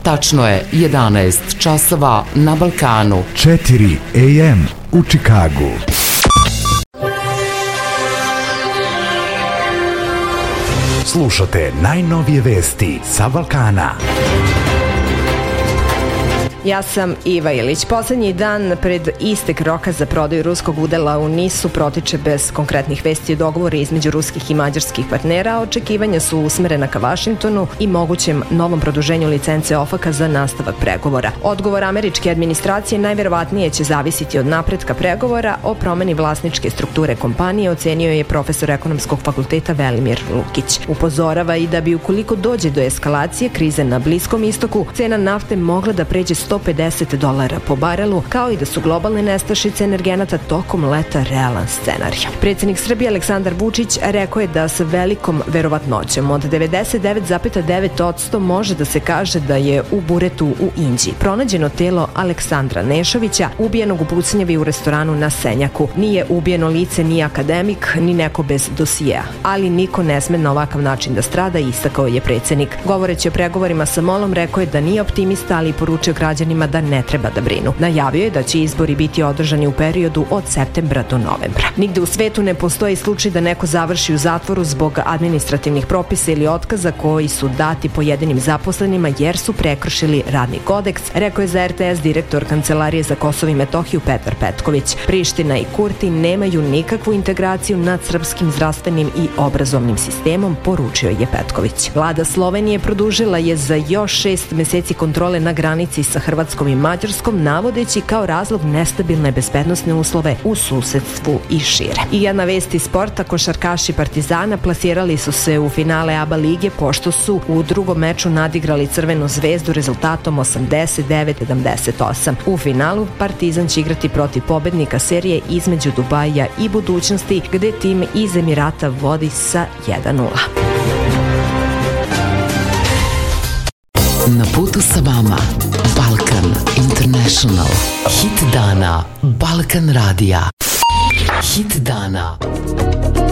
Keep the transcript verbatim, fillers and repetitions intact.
Tačno je jedanaest časova na Balkanu. četiri a m u Čikagu. Slušate najnovije vesti sa Balkana. Ja sam Iva Ilić. Poslednji dan pred istek roka za prodaju ruskog udela u NIS-u protiče bez konkretnih vesti o dogovoru između ruskih i mađarskih partnera. Očekivanja su usmerena ka Vašingtonu i mogućem novom produženju licence OFAC-a za nastavak pregovora. Odgovor američke administracije najverovatnije će zavisiti od napretka pregovora o promeni vlasničke strukture kompanije, ocenio je profesor ekonomskog fakulteta Velimir Lukić. Upozorava i da bi ukoliko dođe do eskalacije krize na Bliskom istoku, cena nafte mogla da pređe sto pedeset dolara po barelu, kao i da su globalne nestašice energenata tokom leta realan scenarij. Predsjednik Srbije Aleksandar Vučić rekao je da sa velikom verovatnoćom od devedeset devet zarez devet posto može da se kaže da je u buretu u Inđiji pronađeno telo Aleksandra Nešovića, ubijenog u pucnjavi u restoranu na Senjaku. Nije ubijeno lice ni akademik, ni neko bez dosijea, ali niko ne sme na ovakav način da strada, istakao je predsjednik. Govoreći o pregovorima sa MOL-om, rekao je da nije optimista, ali poručio građanima da ne treba da brinu. Najavio je da će izbori biti održani u periodu od septembra do novembra. Nigde u svetu ne postoji slučaj da neko završi u zatvoru zbog administrativnih propisa ili otkaza koji su dati pojedinim zaposlenima jer su prekršili radni kodeks, rekao je za R T S direktor Kancelarije za Kosovo i Metohiju Petar Petković. Priština i Kurti nemaju nikakvu integraciju nad srpskim zdravstvenim i obrazovnim sistemom, poručio je Petković. Vlada Slovenije produžila je za još šest meseci kontrole na granici sa Hrvatskom i Mađarskom, navodeći kao razlog nestabilne bezbednosne uslove u susedstvu i šire. I jedna vest iz sporta, košarkaši Partizana plasirali su se u finale A B A lige pošto su u drugom meču nadigrali Crvenu zvezdu rezultatom osamdeset devet sedamdeset osam. U finalu Partizan će igrati protiv pobednika serije između Dubaja i Budućnosti, gde tim iz Emirata vodi sa jedan nula. Na putu sa vama Balkan International. Hit dana Balkan radija. Hit dana.